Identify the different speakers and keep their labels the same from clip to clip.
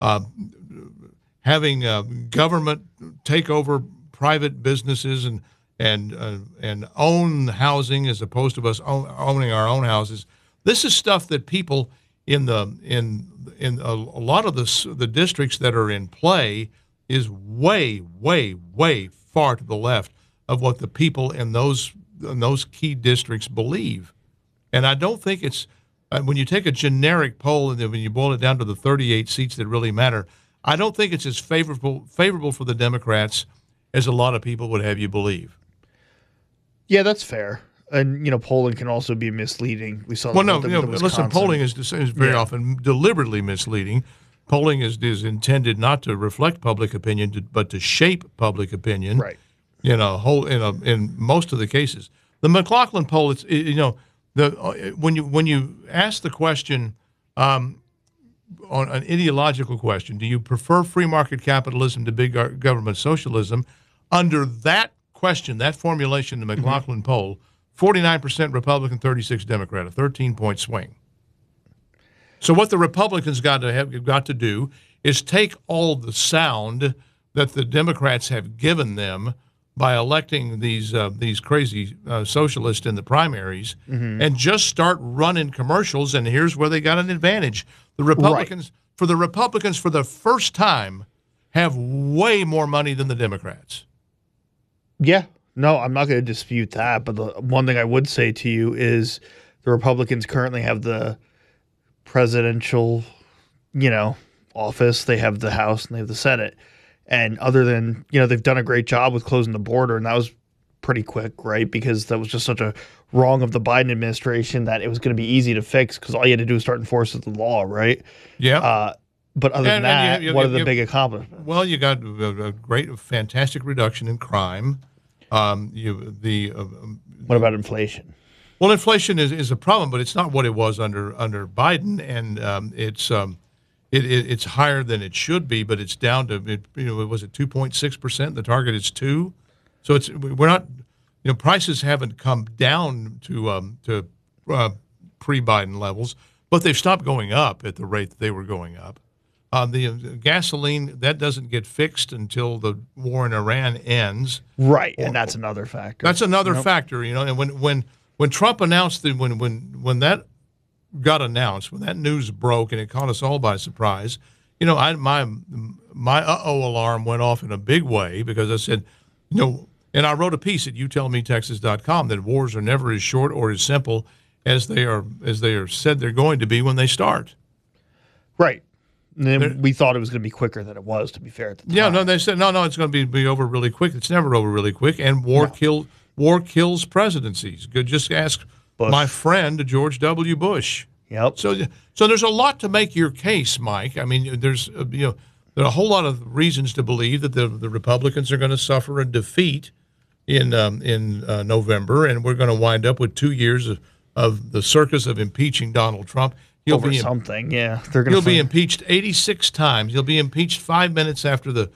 Speaker 1: uh, having government take over private businesses and own housing as opposed to us owning our own houses. This is stuff that people in a lot of the districts that are in play is way, way, way far to the left of what the people in those key districts believe. And I don't think it's when you take a generic poll and then when you boil it down to the 38 seats that really matter, I don't think it's as favorable for the Democrats as a lot of people would have you believe.
Speaker 2: Yeah, that's fair. And, polling can also be misleading. We saw.
Speaker 1: Well, no, listen, polling is very often deliberately misleading. Polling is intended not to reflect public opinion, but to shape public opinion.
Speaker 2: Right.
Speaker 1: In most of the cases, the McLaughlin poll, when you ask the question on an ideological question, do you prefer free market capitalism to big government socialism? Under that question, that formulation, the McLaughlin poll, 49% Republican, 36 Democrat, a 13-point swing. So what the Republicans got to do is take all the sound that the Democrats have given them by electing these crazy socialists in the primaries and just start running commercials, and here's where they got an advantage. The Republicans, for the first time, have way more money than the Democrats.
Speaker 2: Yeah. No, I'm not going to dispute that. But the one thing I would say to you is the Republicans currently have the presidential, office. They have the House and they have the Senate. And other than, they've done a great job with closing the border, and that was pretty quick, right? Because that was just such a wrong of the Biden administration that it was going to be easy to fix because all you had to do was start enforcing the law, right?
Speaker 1: Yeah.
Speaker 2: But other than that, what are the big accomplishments?
Speaker 1: Well, you got a fantastic reduction in crime.
Speaker 2: What about inflation?
Speaker 1: Well, inflation is a problem, but it's not what it was under Biden, and it's higher than it should be, but it's down to was it 2.6%? The target is 2%. So we're not prices haven't come down to pre-Biden levels, but they've stopped going up at the rate that they were going up. The gasoline, that doesn't get fixed until the war in Iran ends.
Speaker 2: Right, and that's another factor.
Speaker 1: That's another factor, And when Trump announced when that got announced, when that news broke and it caught us all by surprise, my alarm went off in a big way because I said, and I wrote a piece at youtellmetexas.com that wars are never as short or as simple as they are said they're going to be when they start.
Speaker 2: Right. And then we thought it was going to be quicker than it was, to be fair. At the time.
Speaker 1: Yeah, no, they said, no, it's going to be over really quick. It's never over really quick, and war kills presidencies. Just ask Bush. My friend, George W. Bush.
Speaker 2: Yep.
Speaker 1: So there's a lot to make your case, Mike. I mean, there are a whole lot of reasons to believe that the Republicans are going to suffer a defeat in November, and we're going to wind up with 2 years of the circus of impeaching Donald Trump.
Speaker 2: He'll be
Speaker 1: impeached 86 times. He'll be impeached 5 minutes after the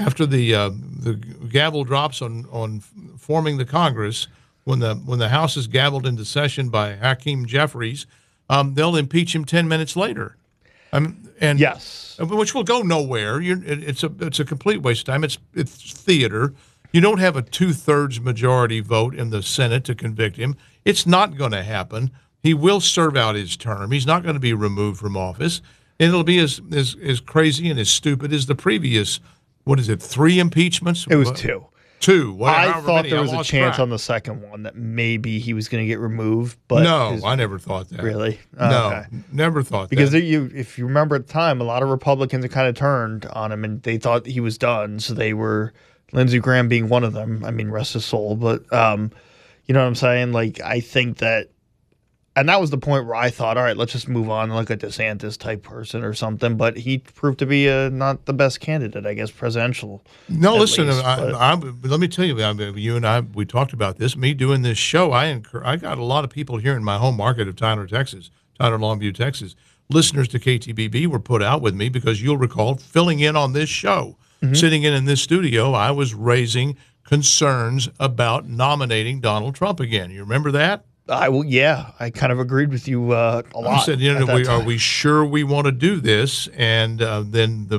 Speaker 1: gavel drops on forming the Congress. When the House is gavelled into session by Hakeem Jeffries, they'll impeach him 10 minutes later.
Speaker 2: Yes,
Speaker 1: which will go nowhere. It's a complete waste of time. It's theater. You don't have a 2/3 majority vote in the Senate to convict him. It's not going to happen. He will serve out his term. He's not going to be removed from office. And it'll be as crazy and as stupid as the previous, 3 impeachments?
Speaker 2: It was 2.
Speaker 1: 2.
Speaker 2: I thought there was a chance on the second one that maybe he was going to get removed. But
Speaker 1: no, I never thought that.
Speaker 2: Really?
Speaker 1: No,
Speaker 2: okay.
Speaker 1: Never thought
Speaker 2: because
Speaker 1: that.
Speaker 2: Because if you remember at the time, a lot of Republicans had kind of turned on him and they thought he was done. So they were, Lindsey Graham being one of them. I mean, rest his soul. But you know what I'm saying? Like, I think that, and that was the point where I thought, all right, let's just move on, like a DeSantis type person or something. But he proved to be not the best candidate, I guess, presidential.
Speaker 1: No, listen, let me tell you, you and I, we talked about this. Me doing this show, I got a lot of people here in my home market of Tyler, Longview, Texas. Listeners to KTBB were put out with me because you'll recall filling in on this show, sitting in this studio, I was raising concerns about nominating Donald Trump again. You remember that?
Speaker 2: I kind of agreed with you a lot.
Speaker 1: I said,
Speaker 2: at that
Speaker 1: are
Speaker 2: time.
Speaker 1: we sure we want to do this? And then the